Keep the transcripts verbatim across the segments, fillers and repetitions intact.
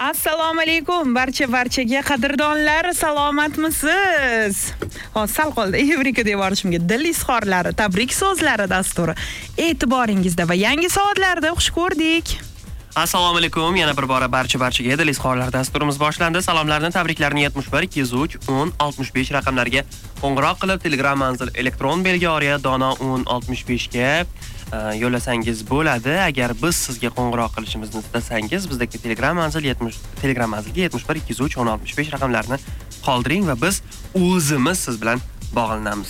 Assalomu alaykum barcha barchaga qadrdonlar, salomatmisiz? Hozir sal qoldi Evrika deb yorishimga dil izhorlari, tabrik so'zlari dasturi e'tiboringizda va yangi soatlarda xush ko'rdik. Assalomu alaykum, yana bir bora barcha barchaga dil izhorlari dasturimiz boshlandi. Salomlarni, tabriklarni yetmish bir ikki yuz uch o'n oltmish besh raqamlarga qo'ng'iroq qilib, Telegram manzil elektron belgi orqali Dono o'n oltmish besh ga yo'lasangiz bo'ladi. Agar biz sizga qo'ng'iroq qilishimizni istasangiz, bizdagi Telegram manzil yetmish Telegram manzilga yetmish bir ikki yuz uch o'n oltmish besh raqamlarini qoldiring va biz o'zimiz siz bilan bog'lanamiz.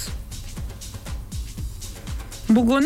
Bugun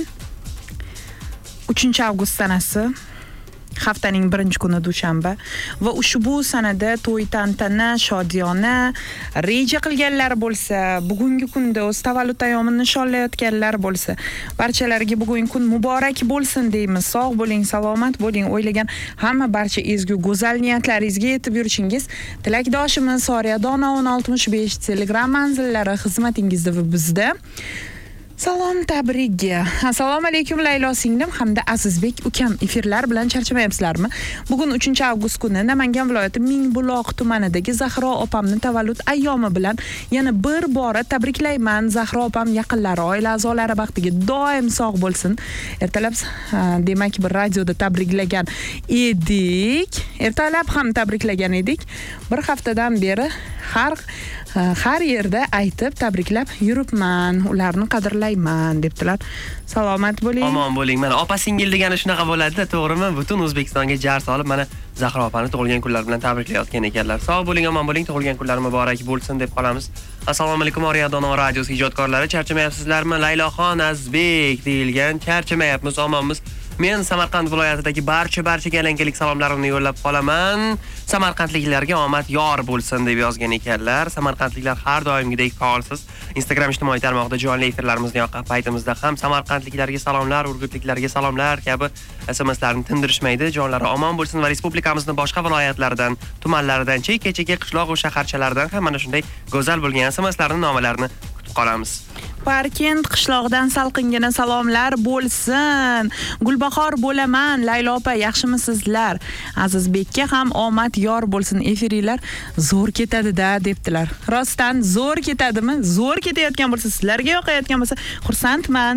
uchinchi avgust sanasi, haftaning birinchi kuni dushanba va ushbu sanada to'y tantana, shodiyona reja qilganlar bo'lsa, bugungi kunda o'z tavallud ayyomini nishonlayotganlar bo'lsa, barchalarga bugungi kun muborak bo'lsin deymiz. Sog' bo'ling, salomat bo'ling, o'ylagan hamma barcha ezgu go'zal niyatlaringizga yetib yurishingiz tilakdoshimiz Soriya Dono o'n oltmish besh Telegram manzillari xizmatingizda va bizda. Salom tabrikga. Assalomu alaykum Laylo singlim hamda Azizbek ukam, efirlar bilan charchamayapsizlarmi? Bugun uchinchi avgust kuni Namangan viloyati Mingbuloq tumanidagi Zahro opamni tavallud ayyomi bilan yana bir bora tabriklayman. Zahro opam yaqinlari, oila a'zolari baxtiga doim sog' bo'lsin. Ertalab demak bir radioda tabriklagan edik. Ertalab ham tabriklagan edik. Bir haftadan beri har har yerda aytib tabriklab yuribman. Ularni qadrlayman debdilar. Salomat bo'ling. Omon bo'ling. Mana opa singil degani shunaqa bo'ladi-da, to'g'rimi? Butun O'zbekistonga jar solib, mana Zahro opani tug'ilgan kunlari bilan tabriklayotgan ekanlar. Sog' bo'ling, omon bo'ling, tug'ilgan kunlari muborak bo'lsin deb qolamiz. Assalomu alaykum Oriya Dono radiosi ijodkorlari, charchamayapsizlarmi? Layloxon Azbek deyilgan, charchamayapmiz, omonmiz. Men Samarqand viloyatidagi barcha barchaga alankalik salomlarimni yo'llab qolaman. Samarqandliklarga omad yor bo'lsin deb yozgan ekanlar. Samarqandliklar har doimgidek faolsiz. Instagram ijtimoiy tarmoqda jonli efirlarimizni yoqqan paytimizda ham samarqandliklarga salomlar, urgutliklarga salomlar kabi S M Slarni tindirishmaydi. Jonlari omon bo'lsin va respublikamizning boshqa viloyatlaridan, tumanlaridan, chekka-chekka qishloq va shaharchalardan ham mana shunday go'zal bo'lgan S M Slarning nomalarini kutib qolamiz. Parkent qishlog'idan salqingina salomlar bo'lsin. Gulbahor bo'laman. Laylo opa, yaxshimisizlar? Azizbekka ham omad yor bo'lsin. Efiringlar zo'r ketadi-da debdilar. Rostdan zo'r ketadimi? Zo'r ketayotgan bo'lsa, sizlarga yoqayotgan bo'lsa, xursandman.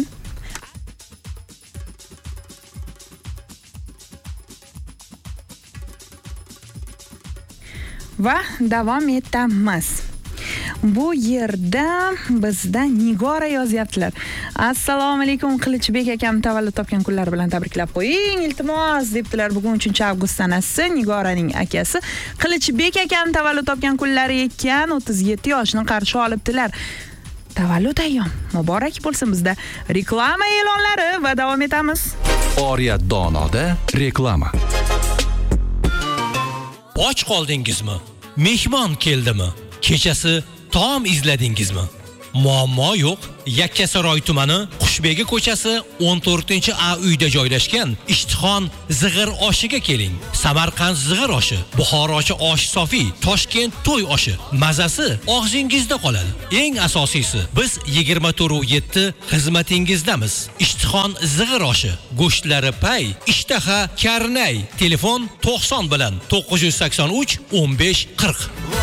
Va davom etamiz. Bu yerda bizda Nigora yozyaptilar. Assalomu alaykum Qilichbek akam tavallud topgan kunlar bilan tabriklab qo'ying iltimos debdilar. Bugun uchinchi avgust sanasi, Nigoraning akasi Qilichbek akam tavallud topgan kunlari ekan, o'ttiz yetti yoshni qarshi olibdilar. Tavallud ayyom muborak bo'lsin. Bizda reklama e'lonlari va davom etamiz. Oriya Donoda reklama. Och qoldingizmi? Mehmon keldimi? Kechasi taom izladingizmi? Muammo yo'q. Yakkasaroy tumani Qushbegi ko'chasi o'n to'rtinchi A uyda joylashgan Ishtixon zig'ir oshiga keling. Samarqand zig'ir oshi, Buxorochi osh sofi, Toshkent to'y oshi. Mazasi og'zingizda qoladi. Eng asosiysi, biz yigirma to'rt yetti xizmatingizdamiz. Ishtixon zig'ir oshi, go'shtlari pay, ishtaha karnay. Telefon to'qson bilan to'qqiz yuz sakson uch o'n besh qirq.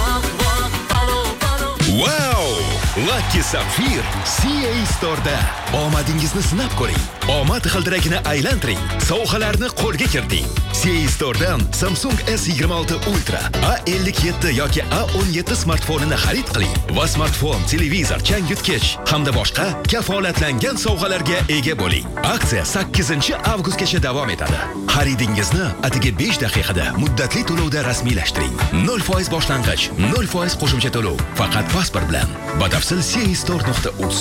Wow! Lucky Sapphire C A Store'da omadingizni sinab ko'ring. Omad g'ildiragini aylantiring. Sovg'alarni qo'lga kiriting. C A Store'dan Samsung S yigirma olti Ultra, A ellik yetti yoki A o'n yetti smartfonini xarid qiling va smartfon, televizor, changyutgich hamda boshqa kafolatlangan sovg'alarga ega bo'ling. Aksiya sakkizinchi avgustgacha davom etadi. Xaridingizni atigi besh daqiqada muddatli to'lovda rasmiylashtiring. nol foiz boshlang'ich, nol foiz qo'shimcha to'lov. Faqat pasport bilan. Batafsil c a store nuqta uz.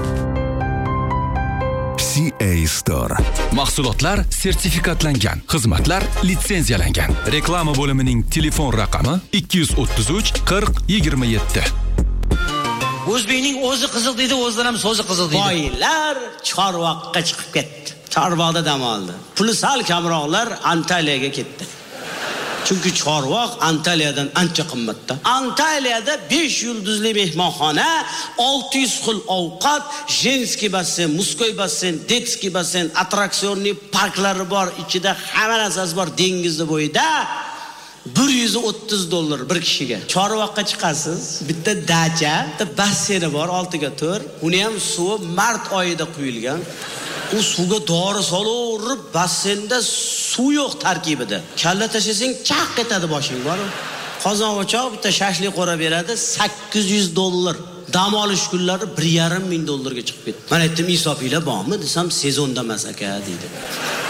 C A Store. Mahsulotlar sertifikatlangan, xizmatlar litsenziyalangan. Reklama bo'limining telefon raqami ikki yuz o'ttiz uch qirq yigirma yetti. O'zbekning o'zi qiziq dedi, o'zidan ham so'zi qiziq dedi. Boylar Chorvoqqa chiqib ketdi. Chorvoqda dam oldi. Puli sal kamroqlar Antaliyaga ketdi. Chunki Chorvoq Antaliyadan ancha qimmatda. Antaliyada besh yulduzli mehmonxona, olti yuz xil ovqat, jenskiy basseyn, muskoy basseyn, detskiy basseyn, attraksionli parklari bor, ichida hamma narsasi bor, dengizni bo'yida. bir yuz o'ttiz dollar bir kishiga. Chorvoqqa chiqasiz, bitta dacha, bitta basseni bor, oltiga to'rt. Uni ham suvi mart oyida quyilgan. U suvga dori solaverib, bassenda suv yo'q tarkibida. Kalla tashlasang chaq etadi boshing bor. Qozon o'choq bitta shashlik qo'ra beradi, sakkiz yuz dollar. Dam olish kunlari bir yarim ming dollarga chiqib ketdi. Men aytdim, hisobinglar bormi? Desam, sezonda emas aka, dedi.